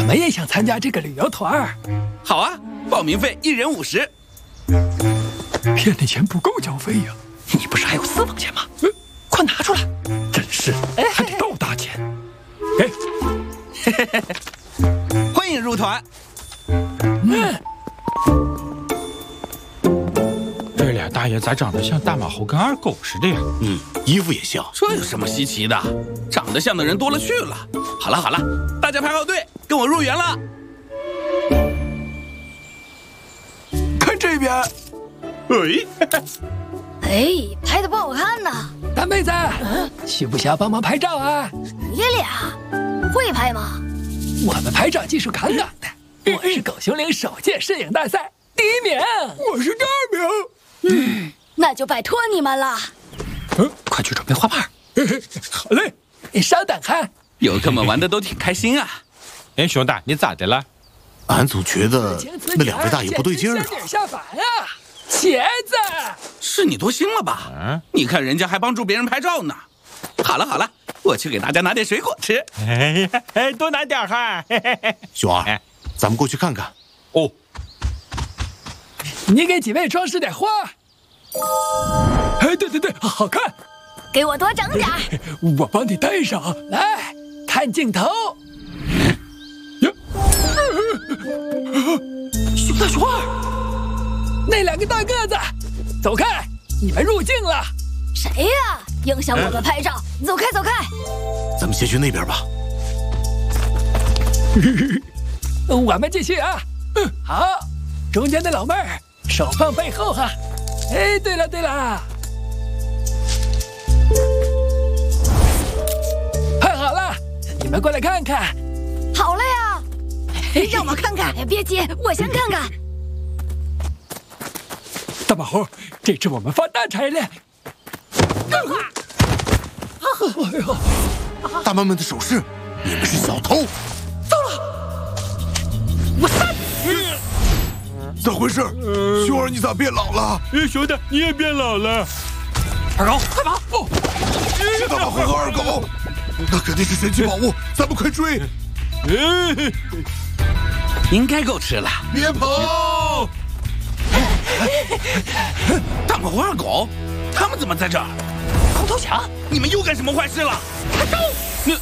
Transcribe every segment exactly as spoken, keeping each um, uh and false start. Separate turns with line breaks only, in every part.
们也想参加这个旅游团儿。
好啊，报名费一人五十。
骗你钱不够交费呀、啊！
你不是还有私房钱吗？嗯，快拿出来！
真是，还得倒大钱。
哎，欢迎入团。
嗯。
这俩大爷咋长得像大马猴跟二狗似的呀？
嗯，衣服也像。
这有什么稀奇的？长得像的人多了去了。好了好了，大家排好队，跟我入园了。
看这边。
哎，
哎，拍的不好看呢。
大妹子，嗯、需不需要帮忙拍照啊？
你俩会拍吗？
我们拍照技术杠杠的。我是狗熊岭首届摄影大赛第一名，我是第二名。
嗯，那就拜托你们了。
嗯，快去准备花瓣。
好嘞，你稍等哈。
游客们玩的都挺开心啊。
哎，兄弟，你咋的了？
俺总觉得那两位大爷不对劲儿啊。
下凡啊，茄子，
是你多心了吧？嗯，你看人家还帮助别人拍照呢。好了好了，我去给大家拿点水果吃。
哎哎，多拿点哈。
熊二，咱们过去看看。
哦。
你给几位装饰点花。哎，对对对，好看。
给我多整点。
我帮你带上。来，看镜头。
熊大熊二，
那两个大个子，走开！你们入境了。
谁呀？影响我们拍照！走开走开！
咱们先去那边吧。
我们继续啊。嗯，好。中间的老妹儿，手放背后哈。哎，对了对了，拍好了，你们过来看看。
好了呀，让我看看。别急，我先看看。
大马猴，这次我们发大财了。
哎呦，大妈们的首饰，你们是小偷！
糟了，我杀你！
咋回事？熊二，你咋变老了？
哎，熊大，你也变老了。
二狗，快跑！
哦，是大马猴和二狗，那肯定是神奇宝物，咱们快追！
应该够吃了。
别跑！
大马猴、二狗，他们怎么在这儿？
光头强，
你们又干什么坏事了？
开刀！
你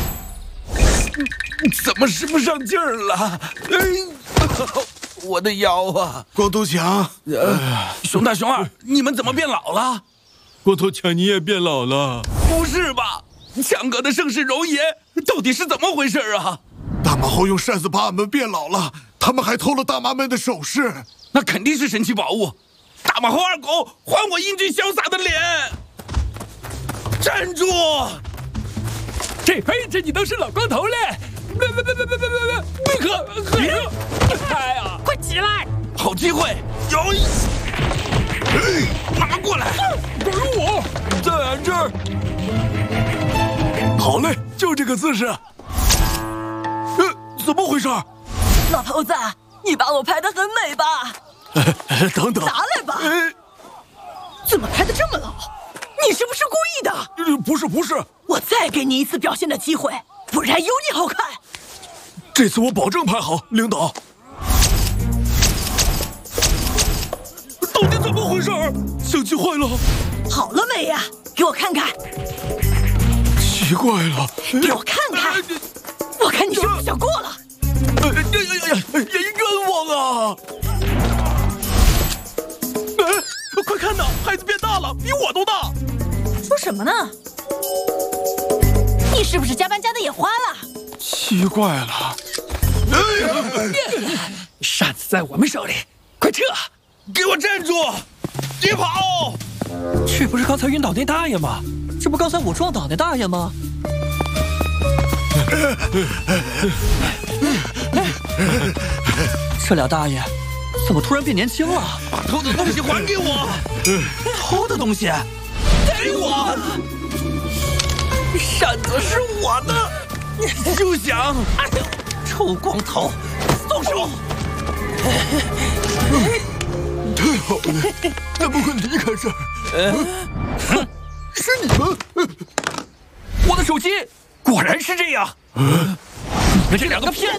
怎么使不上劲儿了？哎，我的腰啊！
光头强，
呃，熊大、熊二，你们怎么变老了？
光头强，你也变老了？
不是吧？强哥的盛世容颜到底是怎么回事啊？
大马猴用扇子把俺们变老了，他们还偷了大妈们的首饰，
那肯定是神奇宝物。大马猴、二狗，还我英俊潇洒的脸！站住！
这辈子你都是老光头了！别别别别别别别别！呵呵，哎呀，
快起来！
好机会，有！哎，拿过来！
给我，
在俺这儿。
好嘞，就这个姿势。呃，怎么回事？
老头子，你把我拍得很美吧？
呃、等等，
拿来吧！
呃、
怎么拍得这么老？你是不是故意的？
呃、不是不是，
我再给你一次表现的机会，不然有你好看。
这次我保证拍好，领导。到底怎么回事？相机坏了。
好了没呀？给我看看。
奇怪了，
给我看看。呃、我看你是不想过了。
哎呀呀呀！冤枉啊！哎，快看呐，孩子变大了，比我都大。
说什么呢？你是不是加班加的眼花了？
奇怪了。
扇子在我们手里，快撤！
给我站住！别跑！
这不是刚才晕倒那大爷吗？这不刚才我撞倒那大爷吗？这俩大爷怎么突然变年轻了？
把偷的东西还给我！
偷的东西，
给我！
扇子是我的，
休想！
哎呦，臭光头，松手！
太好了，咱不会离开这儿。
呃、
是你们！
我的手机，果然是这样。你们这两个骗